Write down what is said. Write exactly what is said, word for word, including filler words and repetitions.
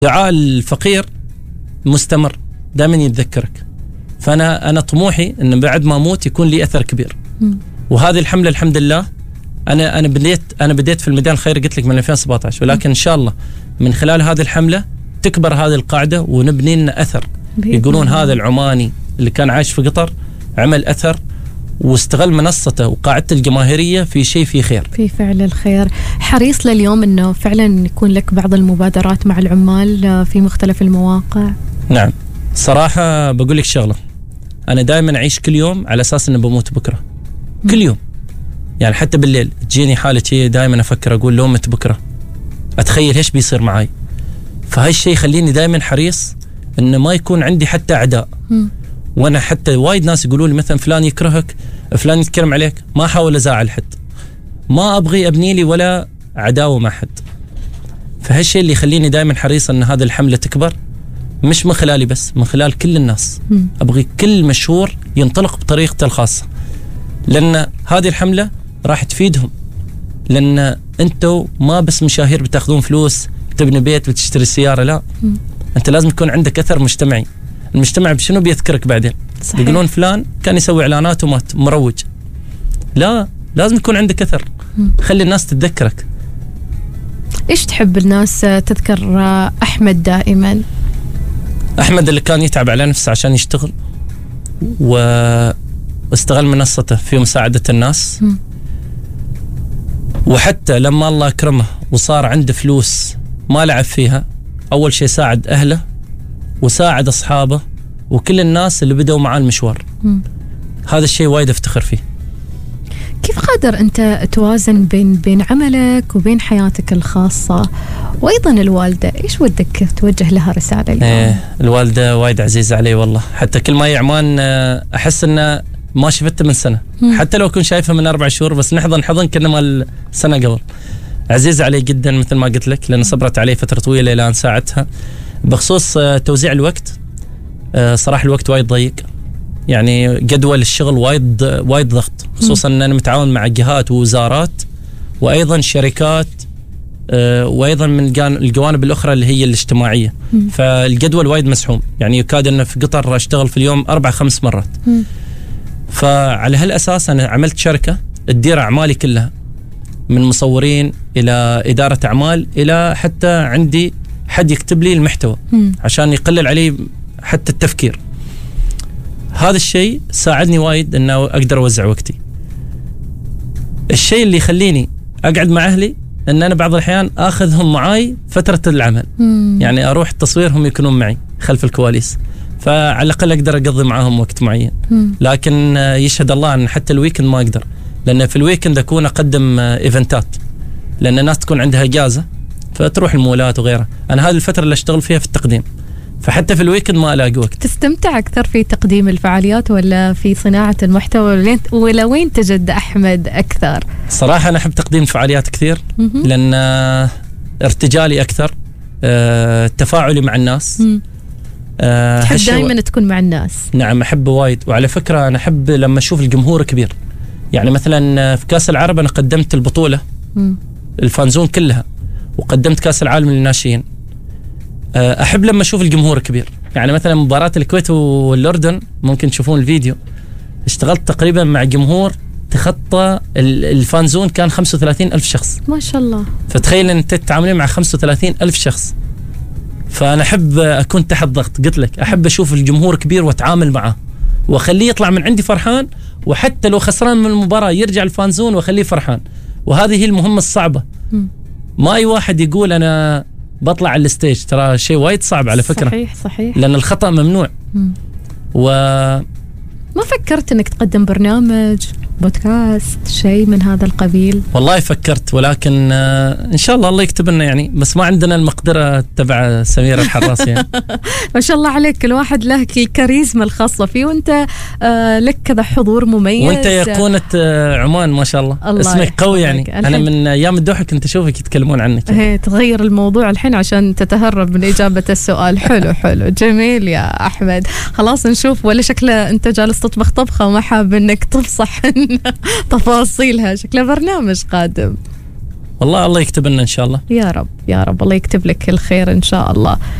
دعاء الفقير مستمر دائما يتذكرك. فأنا أنا طموحي إن بعد ما أموت يكون لي أثر كبير. م. وهذه الحملة الحمد لله أنا أنا بديت أنا بديت في الميدان الخيري قلت لك من ألفين وسبعة عشر، ولكن إن شاء الله من خلال هذه الحملة تكبر هذه القاعدة ونبني لنا أثر. يقولون هذا العماني اللي كان عايش في قطر عمل أثر واستغل منصته وقاعدته الجماهيرية في شيء في خير، في فعل الخير. حريص لليوم أنه فعلا يكون لك بعض المبادرات مع العمال في مختلف المواقع؟ نعم صراحة بقول لك شغلة، أنا دائما أعيش كل يوم على أساس أنه بموت بكرة. م. كل يوم يعني حتى بالليل تجيني حالة شيء دائما أفكر أقول لو مت بكرة أتخيل إيش بيصير معاي. فهاي الشيء يخليني دائما حريص إنه ما يكون عندي حتى أعداء. م. وأنا حتى وايد ناس يقولوا لي مثلا فلان يكرهك، فلان يتكلم عليك، ما أحاول أزعل حد، ما أبغي أبني لي ولا عداوة مع حد. فهالشيء اللي يخليني دائما حريص أن هذه الحملة تكبر، مش من خلالي بس، من خلال كل الناس. م. أبغي كل مشهور ينطلق بطريقته الخاصة، لأن هذه الحملة راح تفيدهم. لأن أنتوا ما بس مشاهير بتاخذون فلوس تبني بيت وتشتري سيارة، لا. م. أنت لازم يكون عندك أثر مجتمعي. المجتمع بشنو بيذكرك بعدين؟ صحيح. يقولون فلان كان يسوي إعلانات ومات مروج، لا، لازم يكون عندك أثر. م. خلي الناس تتذكرك. إيش تحب الناس تذكر أحمد دائما؟ أحمد اللي كان يتعب على نفسه عشان يشتغل واستغل منصته في مساعدة الناس. م. وحتى لما الله أكرمه وصار عنده فلوس ما لعب فيها، أول شيء ساعد أهله وساعد أصحابه وكل الناس اللي بدأوا معاه المشوار. م. هذا الشيء وايد أفتخر فيه. كيف قادر أنت توازن بين بين عملك وبين حياتك الخاصة وأيضا الوالدة؟ إيش ودك توجه لها رسالة اليوم؟ إيه الوالدة وايد عزيزة علي والله، حتى كل ما يعمان أحس إنه ما شفته من سنة. م. حتى لو كنت شايفها من أربع شهور بس نحضن حضن كنا ما السنة قبل. عزيزة علي جدا مثل ما قلت لك، لأن صبرت علي فترة طويلة إلى أن ساعدتها. بخصوص توزيع الوقت، صراحة الوقت وايد ضيق، يعني جدول الشغل وايد وايد ضغط، خصوصا أن أنا متعاون مع جهات ووزارات وأيضا شركات وأيضا من الجوانب الأخرى اللي هي الاجتماعية. م. فالجدول وايد مسحوم، يعني يكاد أن في قطر أشتغل في اليوم أربع خمس مرات. م. فعلى هالأساس أنا عملت شركة تدير أعمالي كلها، من مصورين إلى إدارة أعمال إلى حتى عندي حد يكتب لي المحتوى. م. عشان يقلل علي حتى التفكير. هذا الشيء ساعدني وايد أنه أقدر أوزع وقتي. الشيء اللي يخليني أقعد مع أهلي أن أنا بعض الأحيان أخذهم معاي فترة العمل. مم. يعني أروح التصوير هم يكونون معي خلف الكواليس، فعلى الأقل أقدر أقضي معهم وقت معين. مم. لكن يشهد الله أن حتى الويكند ما أقدر، لأن في الويكند أكون أقدم إيفنتات، لأن الناس تكون عندها إجازة فتروح المولات وغيرها. أنا هذه الفترة اللي أشتغل فيها في التقديم، فحتى في الويكند ما ألاقي وقت. تستمتع أكثر في تقديم الفعاليات ولا في صناعة المحتوى، ولا وين تجد أحمد أكثر؟ صراحة أنا أحب تقديم الفعاليات كثير، لأن ارتجالي أكثر، تفاعلي مع الناس. تحب دائما تكون مع الناس؟ نعم أحب وايد. وعلى فكرة أنا أحب لما أشوف الجمهور كبير، يعني مثلا في كأس العرب أنا قدمت البطولة م. الفانزون كلها، وقدمت كأس العالم للناشئين. أحب لما أشوف الجمهور كبير، يعني مثلا مباراة الكويت والأردن ممكن تشوفون الفيديو، اشتغلت تقريبا مع جمهور تخطى الفانزون كان خمسة وثلاثين ألف شخص ما شاء الله. فتخيل أن أنت تتعاملين مع خمسة وثلاثين ألف شخص. فأنا أحب أكون تحت ضغط، قلت لك أحب أشوف الجمهور كبير وأتعامل معه وأخليه يطلع من عندي فرحان، وحتى لو خسران من المباراة يرجع الفانزون وأخليه فرحان. وهذه هي المهمة الصعبة. م. ما أي واحد يقول أنا بطلع على الستيج، ترى شيء وايد صعب على فكرة. صحيح صحيح، لأن الخطأ ممنوع. م. و ما فكرت أنك تقدم برنامج بودكاست شيء من هذا القبيل؟ والله فكرت، ولكن آه إن شاء الله الله يكتب لنا يعني، بس ما عندنا المقدرة تبع سميرة الحراس يعني. ما شاء الله عليك، كل واحد له الكاريزما الخاصة فيه، وأنت آه لك كذا حضور مميز. وأنت يقونة آه عمان ما شاء الله, الله اسمك قوي يعني. أنا من أيام الدوحة كنت أشوفك يتكلمون عنك يعني. هي تغير الموضوع الحين عشان تتهرب من إجابة السؤال. حلو حلو جميل يا أحمد. خلاص نشوف، ولا شكله أنت جالس تطبخ طبخة وما حاب إنك تفصح تفاصيلها، شكله برنامج قادم. والله الله يكتب لنا إن شاء الله. يا رب يا رب الله يكتب لك الخير إن شاء الله.